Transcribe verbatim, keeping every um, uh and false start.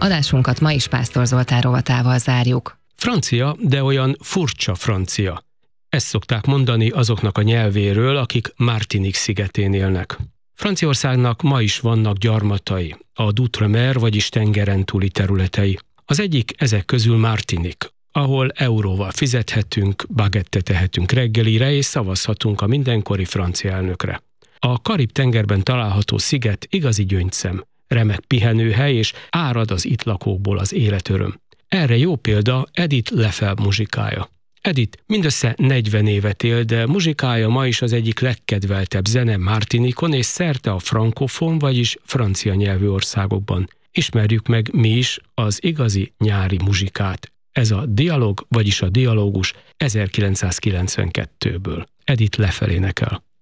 Adásunkat ma is Pásztor Zoltán rovatával zárjuk. Francia, de olyan furcsa francia. Ezt szokták mondani azoknak a nyelvéről, akik Martinique szigetén élnek. Franciaországnak ma is vannak gyarmatai, a d'outre-mer, vagyis tengeren túli területei. Az egyik ezek közül Martinique, ahol euróval fizethetünk, bagettet tehetünk reggelire, és szavazhatunk a mindenkori francia elnökre. A Karib-tengerben található sziget igazi gyöngyszem, remek pihenőhely, és árad az itt lakókból az életöröm. Erre jó példa Edith Lefebvre muzsikája. Edith mindössze negyven évet él, de muzsikája ma is az egyik legkedveltebb zene Martiniquon és szerte a frankofon, vagyis francia nyelvű országokban. Ismerjük meg mi is az igazi nyári muzsikát. Ez a Dialog, vagyis a Dialógus ezerkilencszázkilencvenkettőből. Edith Lefebvre énekel.